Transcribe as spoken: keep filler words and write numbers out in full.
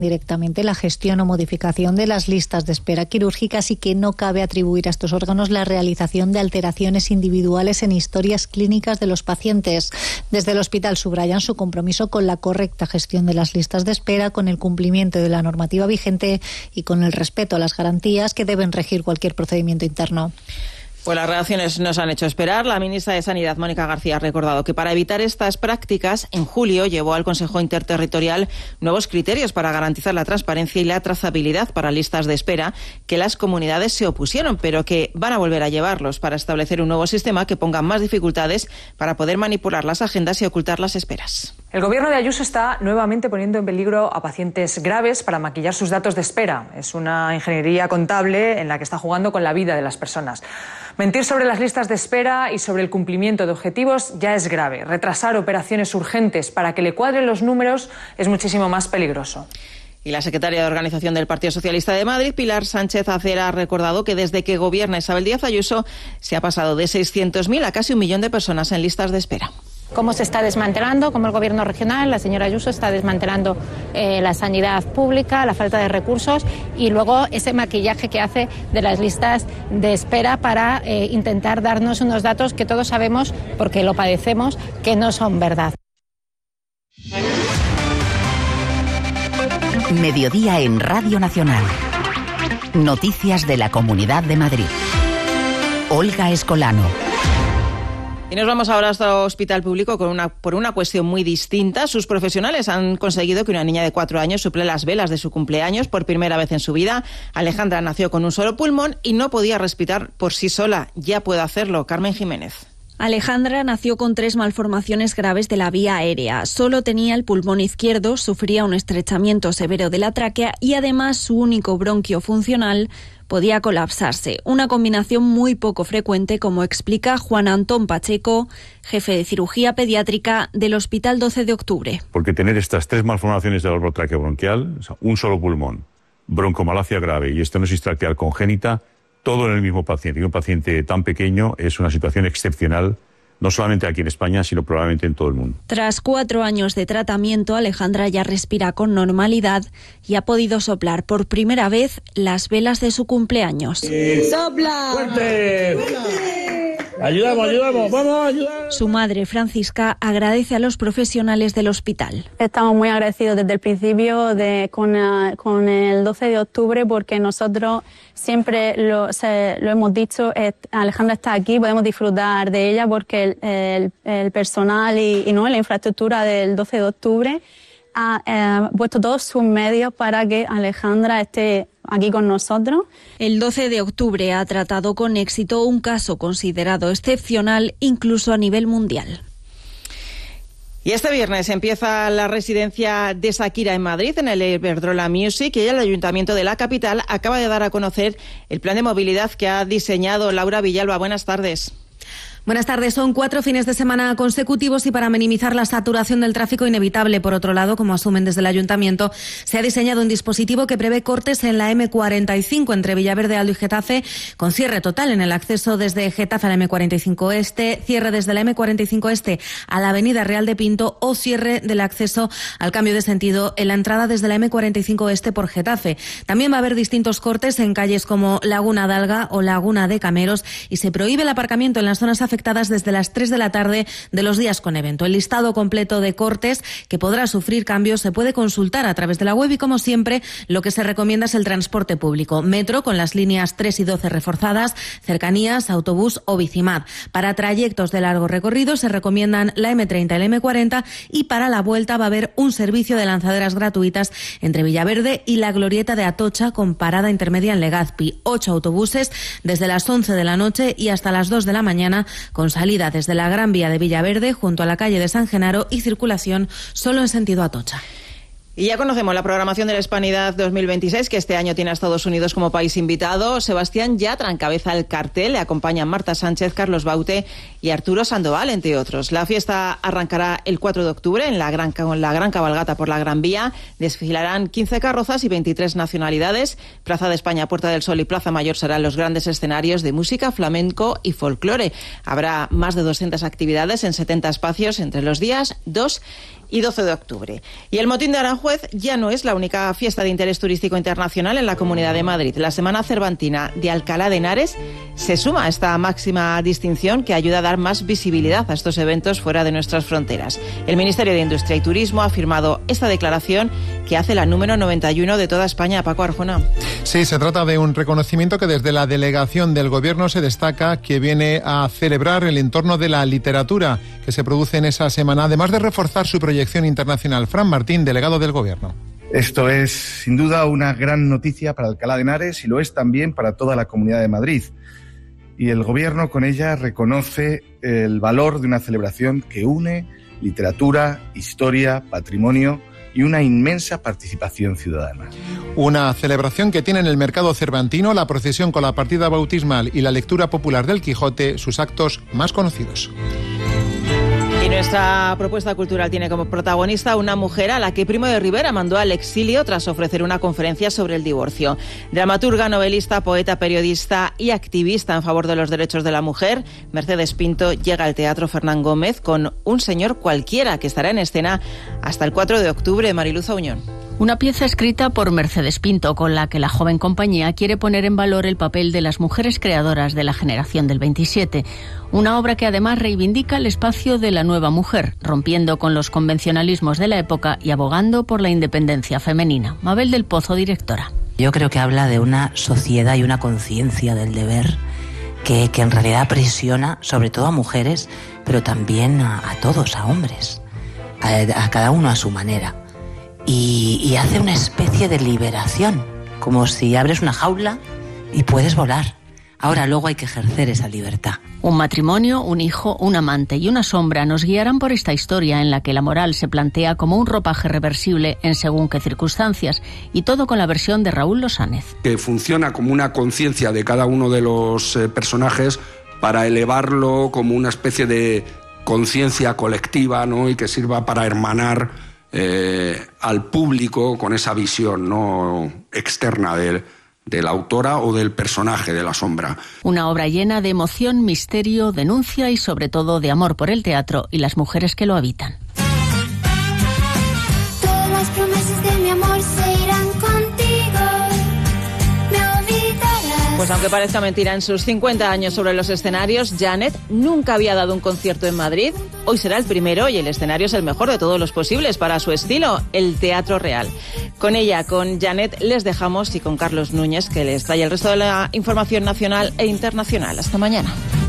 directamente la gestión o modificación de las listas de espera quirúrgicas y que no cabe atribuir a estos órganos la realización de alteraciones individuales en historias clínicas de los pacientes. Desde el hospital subrayan su compromiso con la correcta gestión de las listas de espera, con el cumplimiento de la normativa vigente y con el respeto a las garantías que deben regir cualquier procedimiento interno. Pues las reacciones nos han hecho esperar. La ministra de Sanidad, Mónica García, ha recordado que para evitar estas prácticas, en julio llevó al Consejo Interterritorial nuevos criterios para garantizar la transparencia y la trazabilidad para listas de espera, que las comunidades se opusieron, pero que van a volver a llevarlos para establecer un nuevo sistema que ponga más dificultades para poder manipular las agendas y ocultar las esperas. El gobierno de Ayuso está nuevamente poniendo en peligro a pacientes graves para maquillar sus datos de espera. Es una ingeniería contable en la que está jugando con la vida de las personas. Mentir sobre las listas de espera y sobre el cumplimiento de objetivos ya es grave. Retrasar operaciones urgentes para que le cuadren los números es muchísimo más peligroso. Y la secretaria de Organización del Partido Socialista de Madrid, Pilar Sánchez Acera, ha recordado que desde que gobierna Isabel Díaz Ayuso se ha pasado de seiscientos mil a casi un millón de personas en listas de espera. Cómo se está desmantelando, cómo el gobierno regional, la señora Ayuso, está desmantelando eh, la sanidad pública, la falta de recursos y luego ese maquillaje que hace de las listas de espera para eh, intentar darnos unos datos que todos sabemos, porque lo padecemos, que no son verdad. Mediodía en Radio Nacional. Noticias de la Comunidad de Madrid. Olga Escolano. Y nos vamos ahora hasta el hospital público con una, por una cuestión muy distinta. Sus profesionales han conseguido que una niña de cuatro años suple las velas de su cumpleaños por primera vez en su vida. Alejandra nació con un solo pulmón y no podía respirar por sí sola. Ya puede hacerlo. Carmen Jiménez. Alejandra nació con tres malformaciones graves de la vía aérea. Solo tenía el pulmón izquierdo, sufría un estrechamiento severo de la tráquea y además su único bronquio funcional podía colapsarse. Una combinación muy poco frecuente, como explica Juan Antón Pacheco, jefe de cirugía pediátrica del Hospital doce de octubre. Porque tener estas tres malformaciones del árbol traqueobronquial, o sea, un solo pulmón, broncomalacia grave y estenosis traqueal congénita, todo en el mismo paciente. Y un paciente tan pequeño es una situación excepcional, no solamente aquí en España, sino probablemente en todo el mundo. Tras cuatro años de tratamiento, Alejandra ya respira con normalidad y ha podido soplar por primera vez las velas de su cumpleaños. Eh, ¡Sopla! ¡Fuerte! Ayudamos, ayudamos, vamos a ayudar. Su madre, Francisca, agradece a los profesionales del hospital. Estamos muy agradecidos desde el principio de, con, uh, con el doce de octubre, porque nosotros siempre lo, se, lo hemos dicho, eh, Alejandra está aquí, podemos disfrutar de ella porque el, el, el personal y, y no la infraestructura del doce de octubre ha eh, puesto todos sus medios para que Alejandra esté aquí con nosotros. El doce de octubre ha tratado con éxito un caso considerado excepcional incluso a nivel mundial. Y este viernes empieza la residencia de Shakira en Madrid, en el Iberdrola Music, y el Ayuntamiento de la capital acaba de dar a conocer el plan de movilidad que ha diseñado Laura Villalba. Buenas tardes. Buenas tardes. Son cuatro fines de semana consecutivos y para minimizar la saturación del tráfico inevitable, por otro lado, como asumen desde el Ayuntamiento, se ha diseñado un dispositivo que prevé cortes en la eme cuarenta y cinco entre Villaverde, Aldo y Getafe, con cierre total en el acceso desde Getafe a la eme cuarenta y cinco Este, cierre desde la eme cuarenta y cinco Este a la Avenida Real de Pinto o cierre del acceso al cambio de sentido en la entrada desde la eme cuarenta y cinco Este por Getafe. También va a haber distintos cortes en calles como Laguna d'Alga o Laguna de Cameros y se prohíbe el aparcamiento en las zonas afectadas afectadas desde las tres de la tarde de los días con evento. El listado completo de cortes que podrá sufrir cambios se puede consultar a través de la web y, como siempre, lo que se recomienda es el transporte público. Metro con las líneas tres y doce reforzadas, cercanías, autobús o bicimab. Para trayectos de largo recorrido se recomiendan la eme treinta y la eme cuarenta y para la vuelta va a haber un servicio de lanzaderas gratuitas entre Villaverde y la Glorieta de Atocha con parada intermedia en Legazpi. Ocho autobuses desde las once de la noche y hasta las dos de la mañana, con salida desde la Gran Vía de Villaverde junto a la calle de San Genaro y circulación solo en sentido Atocha. Y ya conocemos la programación de la Hispanidad dos mil veintiséis, que este año tiene a Estados Unidos como país invitado. Sebastián Yatra encabeza el cartel, le acompañan Marta Sánchez, Carlos Baute y Arturo Sandoval, entre otros. La fiesta arrancará el cuatro de octubre en la gran, con la gran cabalgata por la Gran Vía. Desfilarán quince carrozas y veintitrés nacionalidades. Plaza de España, Puerta del Sol y Plaza Mayor serán los grandes escenarios de música, flamenco y folclore. Habrá más de doscientas actividades en setenta espacios entre los días dos y doce de octubre. Y el Motín de Aranjuez ya no es la única fiesta de interés turístico internacional en la Comunidad de Madrid. La Semana Cervantina de Alcalá de Henares se suma a esta máxima distinción que ayuda a dar más visibilidad a estos eventos fuera de nuestras fronteras. El Ministerio de Industria y Turismo ha firmado esta declaración que hace la número noventa y uno de toda España. Paco Arjona. Sí, se trata de un reconocimiento que desde la delegación del Gobierno se destaca, que viene a celebrar el entorno de la literatura que se produce en esa semana, además de reforzar su proyección internacional. Fran Martín, delegado del Gobierno. Esto es, sin duda, una gran noticia para Alcalá de Henares y lo es también para toda la Comunidad de Madrid. Y el Gobierno con ella reconoce el valor de una celebración que une literatura, historia, patrimonio y una inmensa participación ciudadana. Una celebración que tiene en el mercado cervantino la procesión con la partida bautismal y la lectura popular del Quijote, sus actos más conocidos. Y nuestra propuesta cultural tiene como protagonista una mujer a la que Primo de Rivera mandó al exilio tras ofrecer una conferencia sobre el divorcio. Dramaturga, novelista, poeta, periodista y activista en favor de los derechos de la mujer, Mercedes Pinto llega al Teatro Fernán Gómez con Un señor cualquiera, que estará en escena hasta el cuatro de octubre. Mariluz Auñón. Una pieza escrita por Mercedes Pinto, con la que la joven compañía quiere poner en valor el papel de las mujeres creadoras de la generación del veintisiete. Una obra que además reivindica el espacio de la nueva mujer, rompiendo con los convencionalismos de la época y abogando por la independencia femenina. Mabel del Pozo, directora. Yo creo que habla de una sociedad y una conciencia del deber que, que en realidad presiona sobre todo a mujeres, pero también a, a todos, a hombres, a, a cada uno a su manera. Y, y hace una especie de liberación, como si abres una jaula y puedes volar. Ahora luego hay que ejercer esa libertad. Un matrimonio, un hijo, un amante y una sombra nos guiarán por esta historia en la que la moral se plantea como un ropaje reversible en según qué circunstancias, y todo con la versión de Raúl Losánez. Que funciona como una conciencia de cada uno de los eh, personajes para elevarlo como una especie de conciencia colectiva, ¿no? Y que sirva para hermanar Eh, al público con esa visión, ¿no?, externa de, de la autora o del personaje de la sombra. Una obra llena de emoción, misterio, denuncia y sobre todo de amor por el teatro y las mujeres que lo habitan. Todas las promesas de mi amor se irán contigo. Me olvidarás. Pues aunque parezca mentira, en sus cincuenta años sobre los escenarios, Janet nunca había dado un concierto en Madrid. Hoy será el primero y el escenario es el mejor de todos los posibles para su estilo, el Teatro Real. Con ella, con Janet, les dejamos y con Carlos Núñez, que les trae el resto de la información nacional e internacional. Hasta mañana.